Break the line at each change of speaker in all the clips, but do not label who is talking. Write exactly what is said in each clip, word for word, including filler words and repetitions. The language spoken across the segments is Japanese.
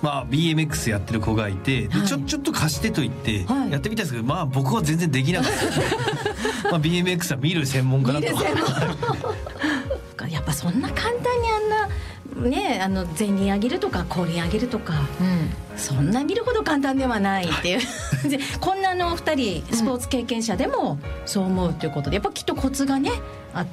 まあ、ビーエムエックス やってる子がいて、で、はい、ちょ、ちょっと貸してと言ってやってみたんですけど、はい、まあ僕は全然できなかったまあ ビーエムエックス は見る専門家だと
やっぱそんな簡単にあんなね、あの前輪上げるとか後輪上げるとか、うん、そんな見るほど簡単ではないっていう、はい、こんなのふたりスポーツ経験者でもそう思うということで、やっぱきっとコツがねあって、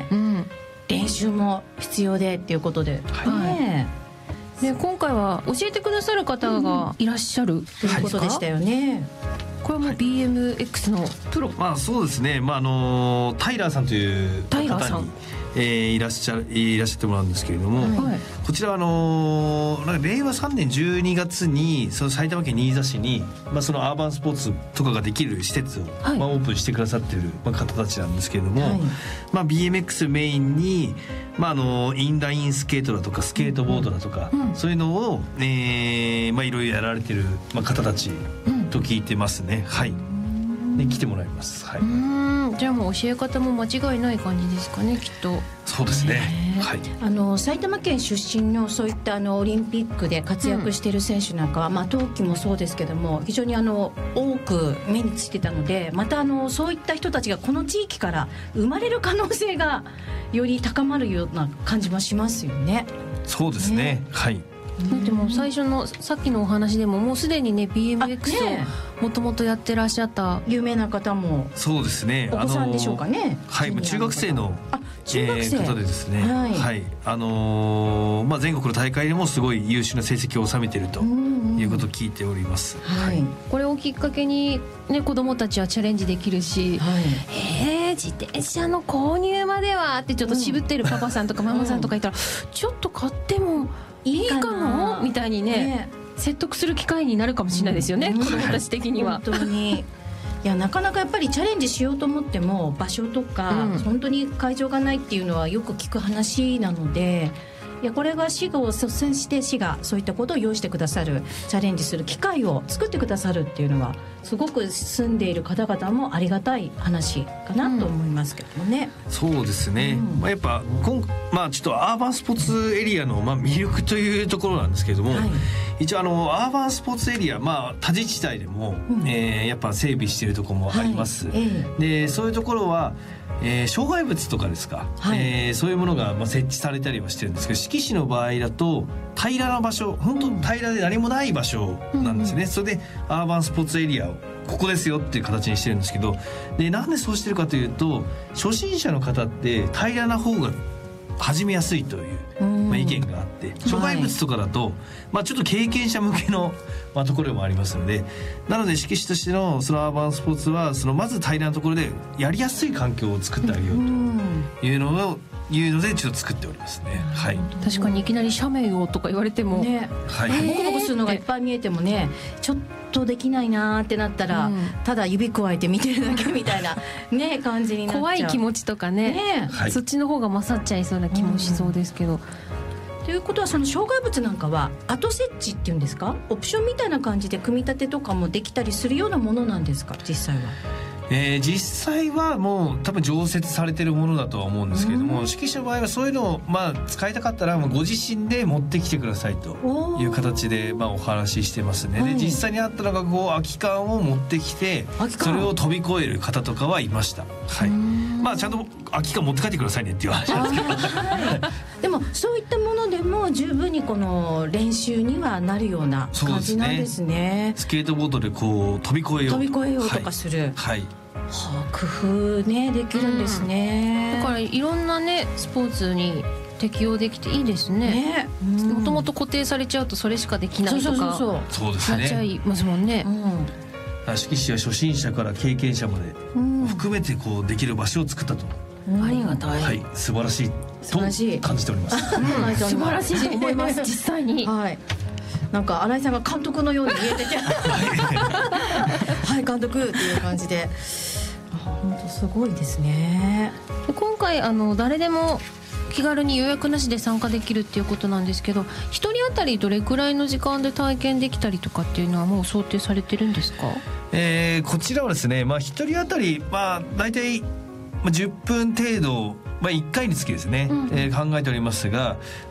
うん、練習も必要でっていうことで、はいね、
で今回は教えてくださる方がいらっしゃる、うん、
ということでしたよね。
これも ビーエムエックス のプロ、
まあそうですね、まああのタイラーさんという方に
タイラーさん、
えー、いらっしゃいらっしゃってもらうんですけれども、はい、こちらはあのー、なんかれいわさんねんじゅうにがつにその埼玉県新座市に、まあ、そのアーバンスポーツとかができる施設を、はい、まあ、オープンしてくださっている、まあ、方たちなんですけれども、はい、まあ、ビーエムエックス メインに、まあ、あのインラインスケートだとかスケートボードだとか、うん、そういうのを、えーまあ、いろいろやられている、まあ、方たちと聞いてますね、はい、で来てもらいます、はい、
うん、じゃあもう教え方も間違いない感じですかね、きっと。
そうですね、はい、
あの埼玉県出身のそういったあのオリンピックで活躍している選手なんかは、うん、まあ、冬季もそうですけども非常にあの多く目についてたので、またあのそういった人たちがこの地域から生まれる可能性がより高まるような感じもしますよね。
そうですね、ね、はい。
でも最初のさっきのお話でももうすでにね ビーエムエックス をもともとやってらっしゃった
有名な方も、
そうですね、
お子さんでしょうかね、
はい、中学生の
中学生、
えー、方でですね、はいはい、あのーまあ、全国の大会でもすごい優秀な成績を収めているということを聞いております、うんうん、はい、
これをきっかけに、ね、子どもたちはチャレンジできるし、はい、えー、自転車の購入まではってちょっと渋ってるパパさんとかママさんとかいたら、うん、ちょっと買ってもいいかもみたいに ね, ね説得する機会になるかもしれないですよね、うん、子どもたち的には。
本当にいや、なかなかやっぱりチャレンジしようと思っても場所とか、うん、本当に会場がないっていうのはよく聞く話なので、いや、これが市が率先して市がそういったことを用意してくださる、チャレンジする機会を作ってくださるっていうのはすごく住んでいる方々もありがたい話かなと思いますけどもね、
うん、そうですね、うん、まあ、やっぱ今、まあ、ちょっとアーバンスポーツエリアの、まあ、魅力というところなんですけれども、はい、一応あのアーバンスポーツエリア、まあ、他自治体でも、うん、えー、やっぱ整備しているところもあります、はい、えー、でそういうところはえー、障害物とかですか、はい、えー、そういうものがまあ設置されたりはしてるんですけど、志木市の場合だと平らな場所、本当平らで何もない場所なんですね、うんうん、それでアーバンスポーツエリアをここですよっていう形にしてるんですけど、でなんでそうしてるかというと、初心者の方って平らな方が始めやすいという、まあ、意見があって、障害物とかだと、はい、まあ、ちょっと経験者向けの、まあ、ところもありますので、なので志木市としてのそのアーバンスポーツはそのまず平らなところでやりやすい環境を作ってあげようというのをいうのでちょっと作っておりますね、はい、
確かにいきなり斜面をとか言われても、ね、
はい、ボコボコするのがいっぱい見えてもね、ちょっとできないなってなったら、うん、ただ指くわえて見てるだけみたいな、ね、感じになっちゃう。
怖い気持ちとか ね, ね、はい、そっちの方が勝っちゃいそうな気もしそうですけど、うん、
ということはその障害物なんかは後設置っていうんですか、オプションみたいな感じで組み立てとかもできたりするようなものなんですか、実際は。
えー、実際はもう多分常設されてるものだとは思うんですけれども、志木市の場合はそういうのを、まあ、使いたかったらご自身で持ってきてくださいという形で、まあ、お話ししてますね、はい、で実際にあったのがこう空き缶を持ってきてそれを飛び越える方とかはいました、はい、まあ、ちゃんと空き缶持って帰ってくださいねっていう話なんですけど
でもそういったものでも十分にこの練習にはなるような感じなんですね。そうですね、
スケートボードでこう飛び越えよう
飛び越えようとかする、
はい、はい、
はあ、工夫ねできるんですね、
うん、だからいろんなねスポーツに適用できていいですね。もともと固定されちゃうとそれしかできないとか
そうですね、
なっちゃいますもんね、
うん、志木市は初心者から経験者まで含めてこうできる場所を作ったと、
うん、ありがたい、
はい、素晴らしいと感じております、
うん、素晴らしいと思います実際に、
はい、なんか新井さんが監督のように見えててはい監督っていう感じで、本当すごいですね。
今回あの誰でも気軽に予約なしで参加できるっていうことなんですけど、ひとり当たりどれくらいの時間で体験できたりとかっていうのはもう想定されてるんですか？
えー、こちらはですね、まあ、ひとり当たり、まあ、大体じゅっぷん程度、まあ、いっかいにつきですね、うん、えー、考えておりますが、